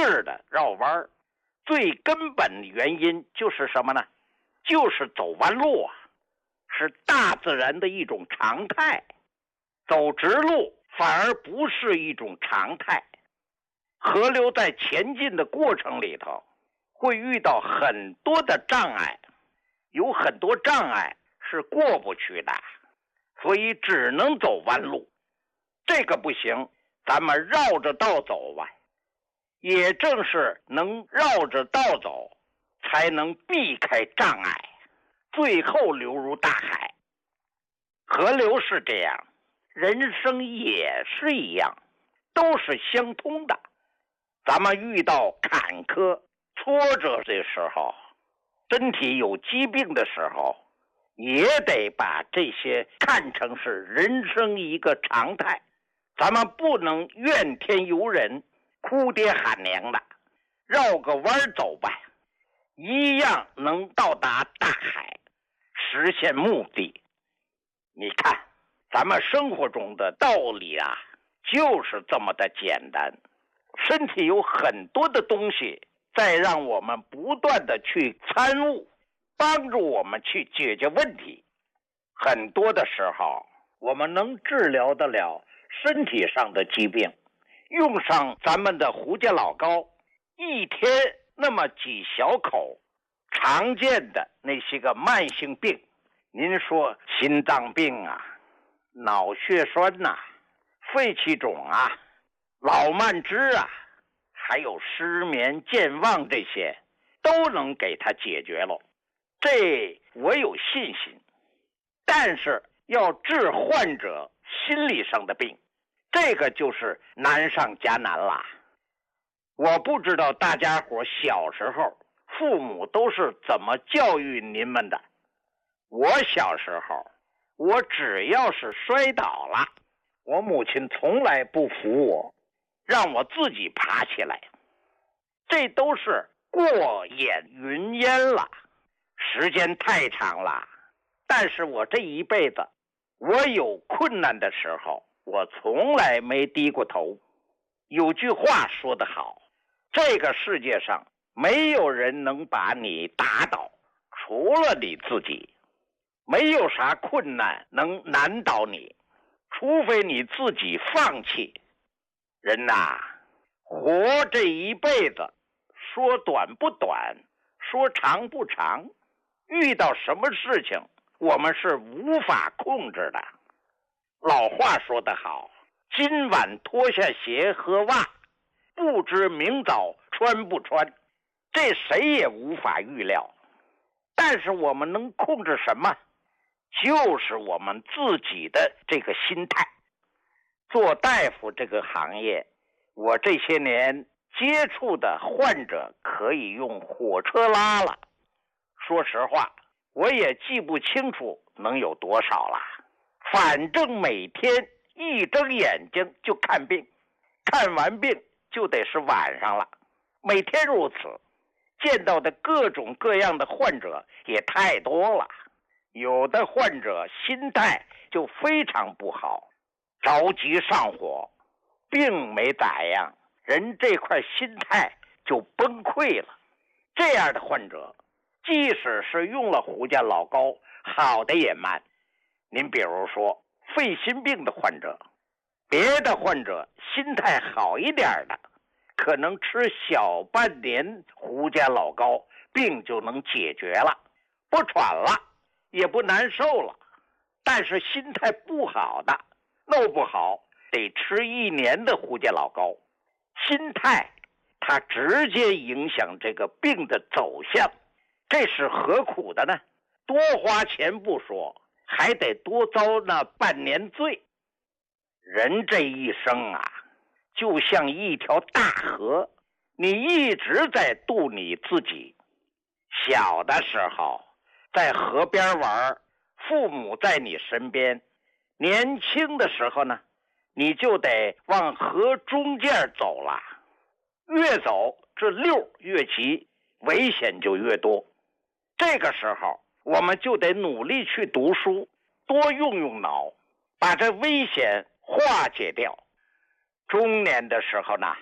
儿的绕弯，最根本的原因就是什么呢？就是走弯路啊，是大自然的一种常态。走直路反而不是一种常态。河流在前进的过程里头，会遇到很多的障碍，有很多障碍是过不去的，所以只能走弯路。这个不行，咱们绕着道走吧。也正是能绕着道走，才能避开障碍，最后流入大海。河流是这样，人生也是一样，都是相通的。咱们遇到坎坷挫折的时候，身体有疾病的时候，也得把这些看成是人生一个常态。咱们不能怨天尤人，哭爹喊娘的，绕个弯走吧，一样能到达大海，实现目的。你看咱们生活中的道理啊，就是这么的简单。身体有很多的东西在让我们不断的去参悟，帮助我们去解决问题。很多的时候我们能治疗得了身体上的疾病，用上咱们的胡家老膏，一天那么几小口，常见的那些个慢性病，您说心脏病啊，脑血栓啊，肺气肿啊，老慢支啊，还有失眠健忘，这些都能给他解决了，这我有信心。但是要治患者心理上的病，这个就是难上加难了。我不知道大家伙小时候父母都是怎么教育您们的。我小时候，我只要是摔倒了，我母亲从来不扶我，让我自己爬起来。这都是过眼云烟了，时间太长了。但是我这一辈子，我有困难的时候，我从来没低过头。有句话说得好，这个世界上没有人能把你打倒，除了你自己。没有啥困难能难倒你，除非你自己放弃。人呐，活这一辈子，说短不短，说长不长，遇到什么事情我们是无法控制的。老话说得好，今晚脱下鞋和袜，不知明早穿不穿，这谁也无法预料。但是我们能控制什么？就是我们自己的这个心态。做大夫这个行业，我这些年接触的患者可以用火车拉了。说实话，我也记不清楚能有多少了。反正每天一睁眼睛就看病，看完病就得是晚上了，每天如此。见到的各种各样的患者也太多了。有的患者心态就非常不好，着急上火，病没咋样，人这块心态就崩溃了。这样的患者，即使是用了胡家老膏，好的也慢。您比如说肺心病的患者，别的患者心态好一点的，可能吃小半年胡家老膏，病就能解决了，不喘了，也不难受了。但是心态不好的，弄不好得吃1年的胡家老膏。心态它直接影响这个病的走向，这是何苦的呢？多花钱不说，还得多遭那半年罪。人这一生啊，就像一条大河，你一直在渡你自己。小的时候在河边玩，父母在你身边。年轻的时候呢，你就得往河中间走了。越走这溜越急，危险就越多。这个时候我们就得努力去读书，多用用脑，把这危险化解掉。中年的时候呢，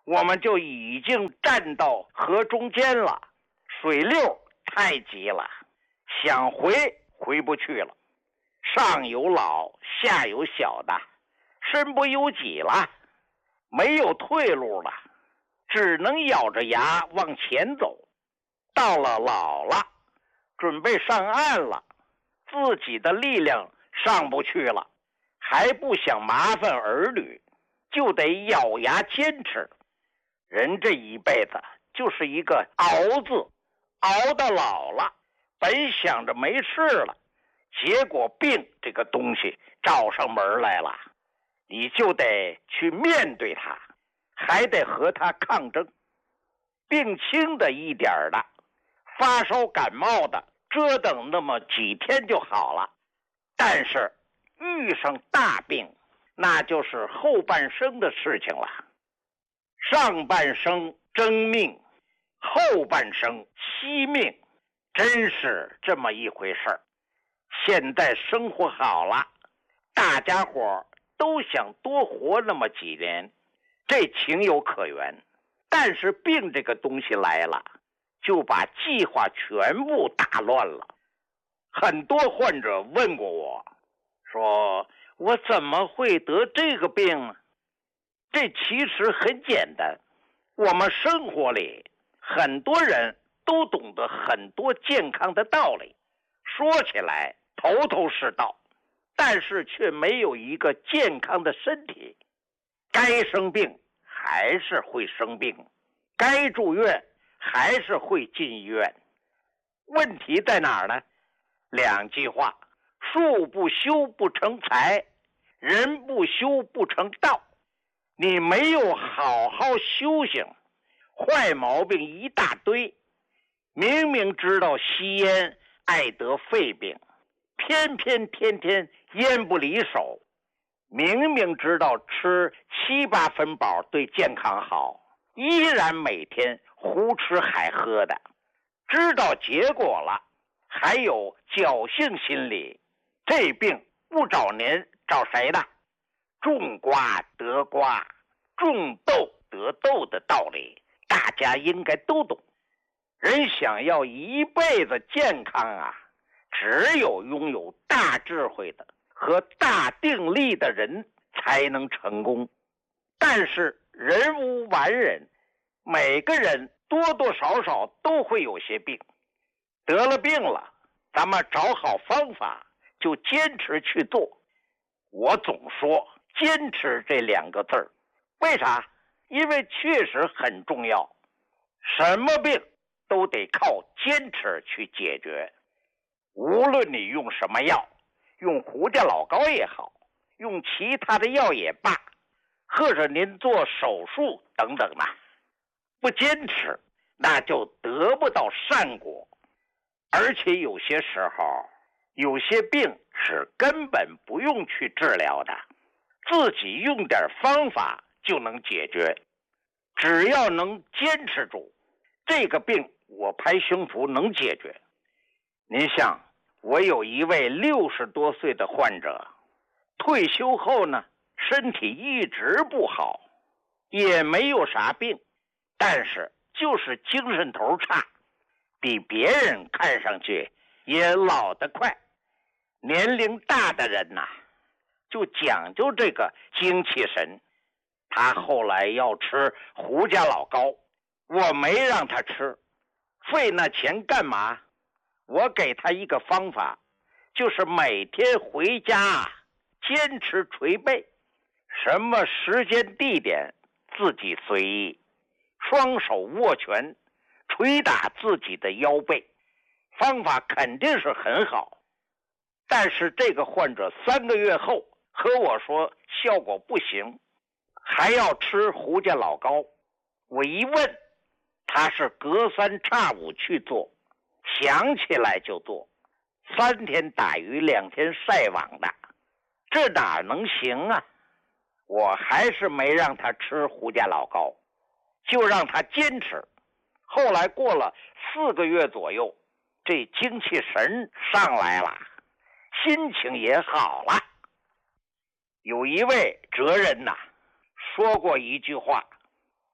我们就已经站到河中间了，水流太急了，想回不去了，上有老下有小的，身不由己了，没有退路了，只能咬着牙往前走。到了老了，准备上岸了，自己的力量上不去了，还不想麻烦儿女，就得咬牙坚持。人这一辈子就是一个熬字，熬到老了，本想着没事了，结果病这个东西找上门来了，你就得去面对它，还得和它抗争。病轻的一点的，发烧感冒的，折腾那么几天就好了，但是遇上大病，那就是后半生的事情了。上半生争命，后半生惜命，真是这么一回事儿。现在生活好了，大家伙都想多活那么几年，这情有可原。但是病这个东西来了，就把计划全部打乱了。很多患者问过我，说我怎么会得这个病呢？这其实很简单，我们生活里很多人都懂得很多健康的道理，说起来头头是道，但是却没有一个健康的身体。该生病还是会生病，该住院还是会进医院。问题在哪儿呢？两句话：树不修不成材，人不修不成道。你没有好好修行，坏毛病一大堆，明明知道吸烟爱得肺病，偏偏天天烟不离手，明明知道吃7、8分饱对健康好，依然每天胡吃海喝的，知道结果了，还有侥幸心理。这病不找您找谁的？种瓜得瓜，种豆得豆的道理，大家应该都懂。人想要一辈子健康啊，只有拥有大智慧的和大定力的人才能成功。但是人无完人，每个人多多少少都会有些病。得了病了，咱们找好方法，就坚持去做。我总说坚持这2个字儿，为啥？因为确实很重要，什么病都得靠坚持去解决。无论你用什么药，用胡家老膏也好，用其他的药也罢，或者您做手术等等的，不坚持那就得不到善果。而且有些时候，有些病是根本不用去治疗的，自己用点方法就能解决。只要能坚持住，这个病我拍胸脯能解决。您像我有一位60多岁的患者，退休后呢，身体一直不好，也没有啥病，但是就是精神头差，比别人看上去也老得快。年龄大的人呐，就讲究这个精气神。他后来要吃胡家老膏，我没让他吃，费那钱干嘛？我给他一个方法，就是每天回家坚持捶背，什么时间地点自己随意，双手握拳捶打自己的腰背，方法肯定是很好。但是这个患者3个月后和我说效果不行，还要吃胡家老膏。我一问，他是隔3差5去做，想起来就做，3天打鱼2天晒网的，这哪能行啊？我还是没让他吃胡家老膏，就让他坚持。后来过了4个月左右，这精气神上来了，心情也好了。有一位哲人呐，说过一句话，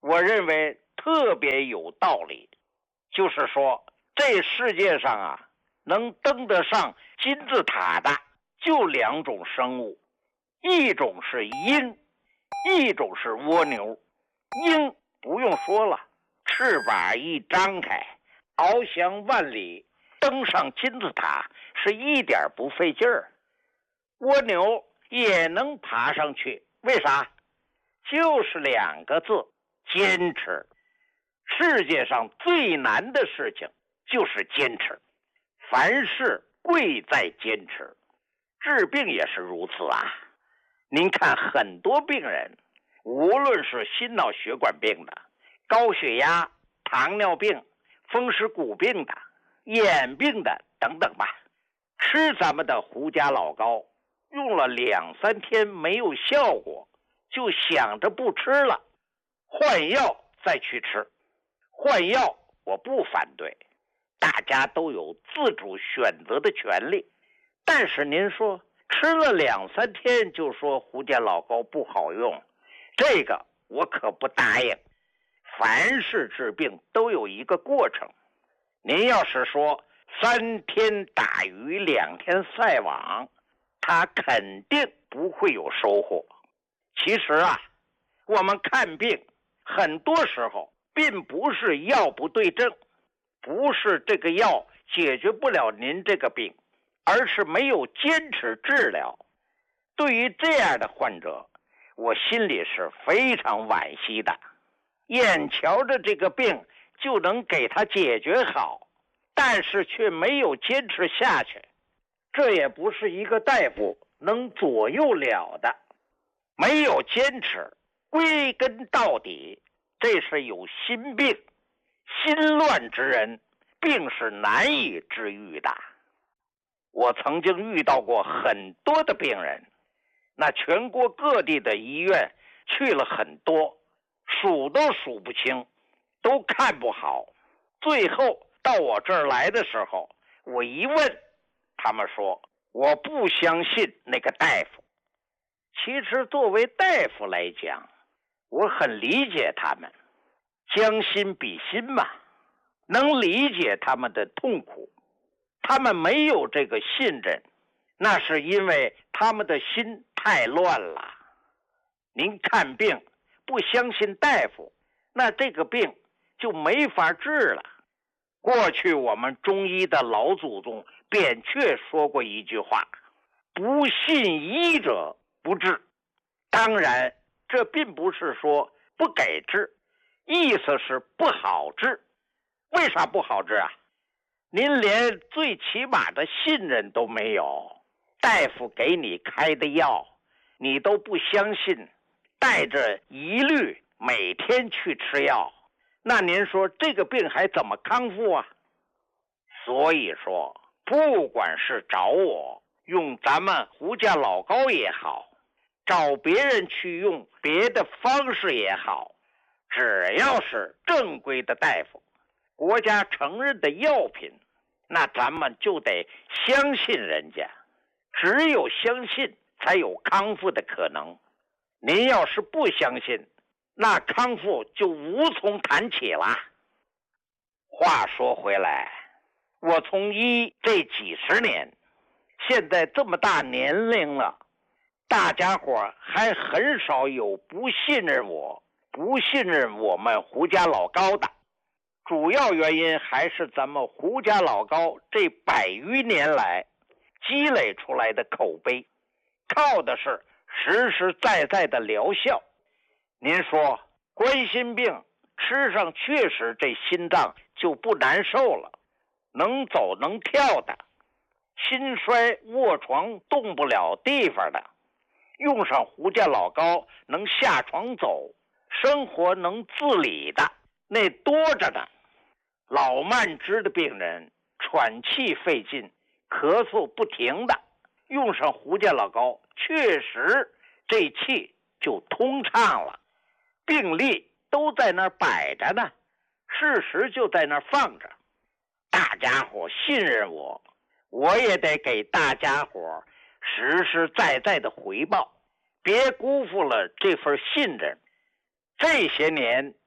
我认为特别有道理。就是说，这世界上啊，能登得上金字塔的就两种生物，一种是鹰，一种是蜗牛。鹰不用说了，翅膀一张开，翱翔万里，登上金字塔是一点不费劲儿。蜗牛也能爬上去，为啥？就是两个字，坚持。世界上最难的事情就是坚持，凡事贵在坚持。治病也是如此啊。您看很多病人，无论是心脑血管病的、高血压、糖尿病、风湿骨病的、眼病的等等吧，吃咱们的胡家老膏，用了2-3天没有效果，就想着不吃了，换药再去吃。换药我不反对，大家都有自主选择的权利。但是您说吃了2-3天就说胡家老膏不好用，这个我可不答应。凡是治病都有一个过程，您要是说3天打鱼2天晒网，他肯定不会有收获。其实啊，我们看病很多时候并不是药不对症，不是这个药解决不了您这个病，而是没有坚持治疗。对于这样的患者，我心里是非常惋惜的。眼瞧着这个病就能给他解决好，但是却没有坚持下去，这也不是一个大夫能左右了的。没有坚持，归根到底这是有心病，心乱之人病是难以治愈的。我曾经遇到过很多的病人，那全国各地的医院去了很多，数都数不清，都看不好。最后到我这儿来的时候，我一问，他们说我不相信那个大夫。其实作为大夫来讲，我很理解他们，将心比心嘛，能理解他们的痛苦。他们没有这个信任，那是因为他们的心太乱了。您看病不相信大夫，那这个病就没法治了。过去我们中医的老祖宗扁鹊说过一句话，不信医者不治。当然这并不是说不给治，意思是不好治。为啥不好治啊？您连最起码的信任都没有，大夫给你开的药你都不相信，带着疑虑每天去吃药，那您说这个病还怎么康复啊？所以说不管是找我用咱们胡家老膏也好，找别人去用别的方式也好，只要是正规的大夫，国家承认的药品，那咱们就得相信人家。只有相信才有康复的可能。您要是不相信，那康复就无从谈起了。话说回来，我从医这几十年，现在这么大年龄了，大家伙还很少有不信任我、不信任我们胡家老膏的。主要原因还是咱们胡家老膏这100余年来积累出来的口碑，靠的是实实在在的疗效。您说冠心病吃上确实这心脏就不难受了，能走能跳的，心衰卧床动不了地方的，用上胡家老膏能下床走，生活能自理的那多着呢。老慢支的病人喘气费劲，咳嗽不停的，用上胡家老膏确实这气就通畅了。病历都在那儿摆着呢，事实就在那儿放着。大家伙信任我，我也得给大家伙实实在在的回报，别辜负了这份信任。这些年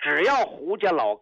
只要胡家老